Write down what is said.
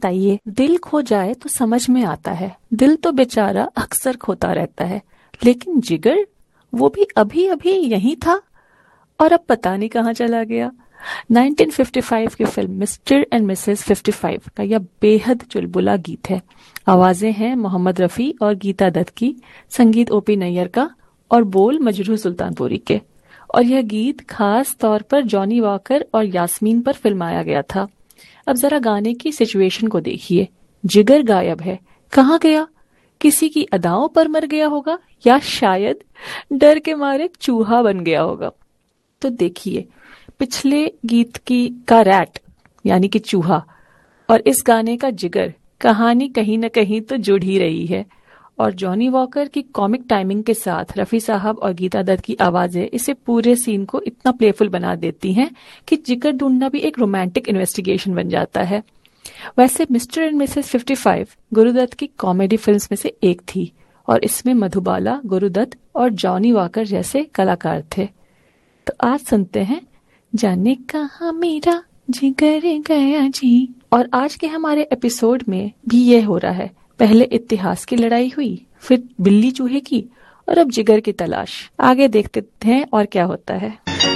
बताइए, दिल खो जाए तो समझ में आता है, दिल तो बेचारा अक्सर खोता रहता है, लेकिन जिगर, वो भी अभी अभी यही था और अब पता नहीं कहाँ चला गया। 1955 की फिल्म मिस्टर एंड मिसेस 55 का यह बेहद चुलबुला गीत है। आवाजें हैं मोहम्मद रफी और गीता दत्त की, संगीत ओपी नैयर का और बोल मजरू सुल्तानपुरी के। और यह गीत खास तौर पर जॉनी वॉकर और यास्मीन पर फिल्माया गया था। अब जरा गाने की सिचुएशन को देखिए। जिगर गायब है, कहाँ गया? किसी की अदाओं पर मर गया होगा, या शायद डर के मारे चूहा बन गया होगा। तो देखिए, पिछले गीत की का रैट यानी कि चूहा और इस गाने का जिगर, कहानी कहीं न कहीं तो जुड़ ही रही है। और जॉनी वॉकर की कॉमिक टाइमिंग के साथ रफी साहब और गीता दत्त की आवाजें इसे पूरे सीन को इतना प्लेफुल बना देती हैं कि जिगर ढूंढना भी एक रोमांटिक इन्वेस्टिगेशन बन जाता है। वैसे मिस्टर एंड मिसेस 55 गुरुदत्त की कॉमेडी फिल्म्स में से एक थी और इसमें मधुबाला, गुरुदत्त और जॉनी वॉकर जैसे कलाकार थे। तो आज सुनते हैं जाने कहाँ मेरा जिगर गया जी। और आज के हमारे एपिसोड में भी ये हो रहा है। पहले इतिहास की लड़ाई हुई, फिर बिल्ली चूहे की और अब जिगर की तलाश। आगे देखते हैं और क्या होता है।